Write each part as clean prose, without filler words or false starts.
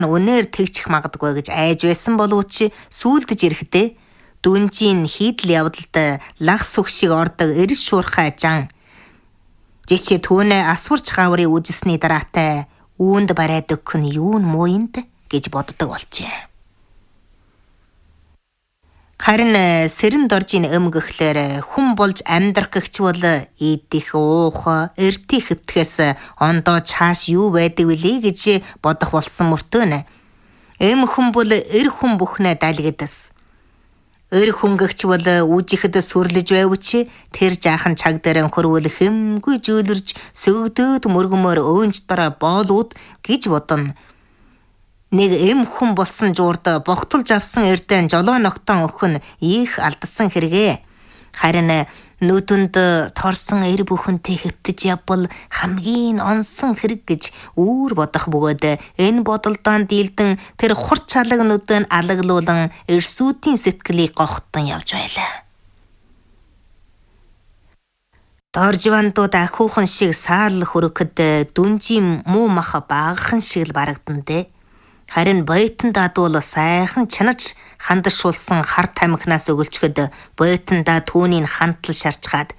үнээр тэгчих магадгүй гэж айж байсан боловч сүүлдэж ирэхдээ дүнжийн хийдэл явдалд лах сүх шиг ордог эрс шуурхай жан жичи түүнээ асварч гаврыг үзсний дараатай үүнд барайд өгөх нь юу мууинд гэж боддог болжээ. Харин сэрэн доржийн гэхлээр хүн болж амьдрах гэгч бол идэх уух эртий хөвтгээс ондоо чааш юу байдаг вүлээ гэж бодох болсон мөртөө хүн бол хүн бүхнээ далгидас. Хүн гэгч бол үжихэд сүрлэж байвч тэр жаахан цаг дээр хөрвөл хэмгүй жүүлэрж сөгдөөд мөргөмөр өөнч дараа боолууд гэж бодно. Нэг хүн болсон жуурд богтолж авсан эрдэн жолоо ногтон өгөх нь их алдсан хэрэгээ. Харин нүдэнд торсон бүхэнтэй хэвтэж явбал хамгийн онсон хэрэг гэж үүр бодох бөгөөд энэ бодолдоо дийлдэн тэр хурц чалаг нүдэн алаглуулан эрсүүдийн сэтгэлийг гохтон явж байлаа. Доржвандууд ахуухан шиг саал хөрөхөд дүнжийн муу мах багахан шиг л барагдандэ. Харин бойтон дадуул сайхан чанаж хандшуулсан хар тамхинаас өгөлчгöd бойтондаа түүнийг хантал шарчгаад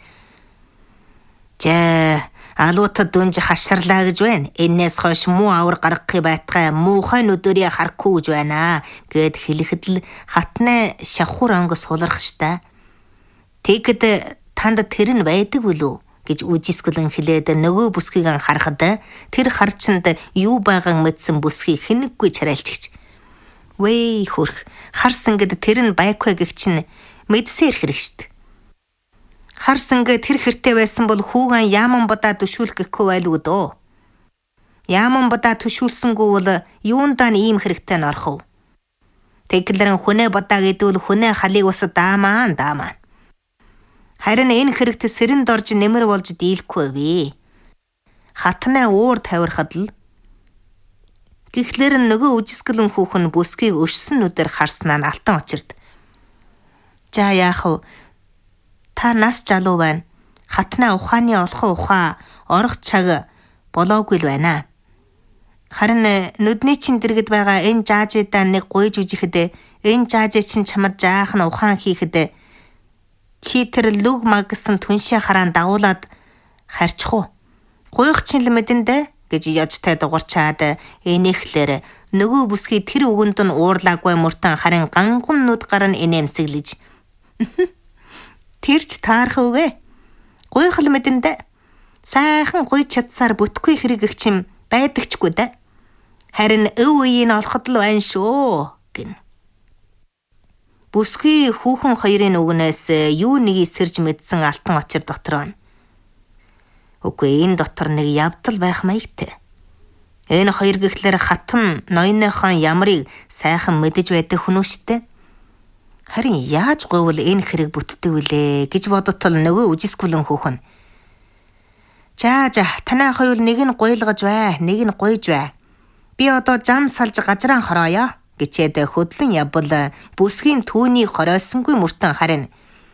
алуутад дүнж хашарлаа гэж байна. Энээс хойш муу авар гаргахыг байтгай муухай нүдэрээ харахгүй гэж байна гэд хэлэхэд л хатнаа шахуур онго сулрах штэ. Тэгэд танд тэр нь байдаг бүлүү гэж үжисгэлэн хэлээд нөгөө бүсгийг харахад тэр харчинд юу байгааг мэдсэн бүсгийг хэнэггүй чарайлчигч. Вэй хөрх харсангад тэр нь байквэ гэх чинь мэдсээр хэрэг штт. Харсанга тэр хэртэй байсан бол хүүгэн яаман бодаа төшүүлэх гэхгүй байлгүй дөө. Яаман бодаа төшүүлсэнгүү бол юундаа ийм хэрэгтэй норхов. Тэглэрэн хүнээ бодаа гэдүүл хүнээ халыг ус даамаа. Харин энэ хэрэгт сэрэн дорж нэмэр болж дийлэхгүй вэ. Хатнаа уур тавирахад л гэхлээр нөгөө үжисгэлэн хүүхэн бүсгийг өшсөн нүдээр харснаа нь алтан очирд. За яах вэ? Та нас жалуу байна. Хатнаа ухааны олхон ухаа орох цаг болоогүй л байна. Харин нүдний чин дэргэд байгаа энэ жаажидаа нэг гуйж үжихэд энэ жаажи чин чамд жаахан ухаан хийхэд чи тэр лүг магсан түншээ хараан дагуулад харчих уу? Гуйх чинь л мэдэндэ гэж яжтай дуурчаад энэхлэр нөгөө бүсгийг тэр өгөнд нь уурлаагүй мөртөн харин ганган нүд гарan инээмсэглэж. Тэр ч таарах үгэ. Гуйх л мэдэндэ. Сайхан гуйж чадсаар бүтгүй хэрэг их чим байдагчгүй да. Харин өв үеийг олоход л байна шүү гин. Бүсгүй хүүхэн хоёрын үгнээс юу нэгийг сэрж мэдсэн алтан очир дотор байна. Үгүй энэ дотор нэг явдал байх маягтай. Энэ хоёр гэхлээр хатан ноёныхон ямрыг сайхан мэдэж байдаг хүн үстэй. Харин яаж говьл энэ хэрэг бүтдэг вүлээ гэж бодтол нөгөө үжисгэлэн хүүхэн. За танай хоёул нэг нь гуйлгаж бай, нэг нь гуйж бай. Би одоо зам салж газраан хорооё гэчээд хөдлөн явбал бүсгийн түүний хоройсонгүй мөртөн харин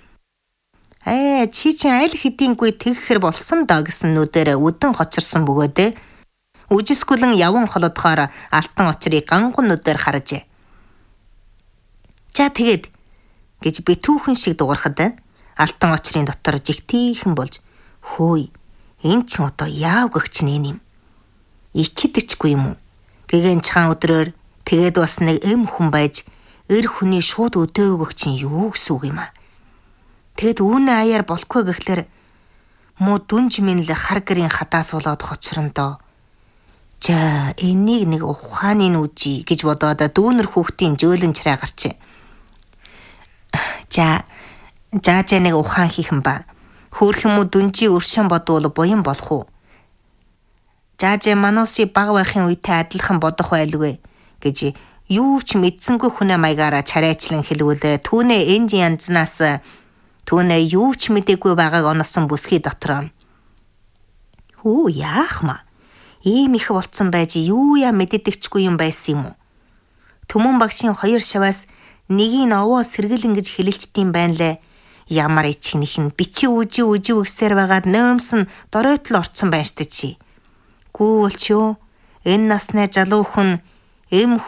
чи чинь аль хэдийнгүй тэгхэр болсон доо гэсэн нүдээр үдэн хочирсан бөгөөд үжисгэлэн яван холодохоор алтан очрыг ганган нүдээр харжээ. За тэгээд гэж би түүхэн шиг дуурахад алтан очрын дотор жигтэйхэн болж хөөе энэ ч одоо яав гэгч нэм ичидэгчгүй юм уу гэгэн чаан өдрөөр тэгээд бас нэг хүн байж хүний шууд өдөөгөх чинь юу гэсэн үг юм аа. Тэгэд үүнээ аяар болохгүй гэхлээр муу дүнж минь л хар гэрийн хадаас болоод хочрондоо. За энийг нэг ухааны нүжи гэж бодоод дүүнэр хүүхдийн жөөлөн чирээ гарчээ. За нэг ухаан хийхэн ба. Хөөх юм уу дүнжи өршөн бодвол буян болох уу? Жаажэ манууси баг байхын үетэй адилхан бодох байлгүй гэж юу ч мэдсэнгүй хүнээ маягаараа чарайчлан хэлвэлээ түүнээ энд янзнаас түүнээ юу ч мэдээгүй байгааг оносон бүсгий дотор. Хөө яах маа? Ийм их болцсон байж юу яа мэддэгчгүй юм байсан юм уу? Төмөн багшийн хоёр шаваас нэгийг овоо сэргэлэн гэж хэлэлцдэм байна лээ. Ямар ичгнийх нь бичи үжи өгсээр байгаад нөөмсөн доройтол орцсон байна штэ чи. Гүү болч юу? Энэ насны залуу хүн Эм